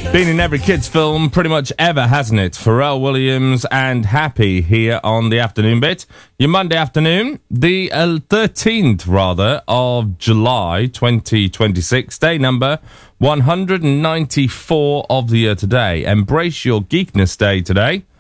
Been in every kids' film pretty much ever, hasn't it? Pharrell Williams and Happy here on the afternoon bit. Your Monday afternoon, the 13th, rather, of July 2026, day number 194 of the year today. Embrace your Geekness Day today.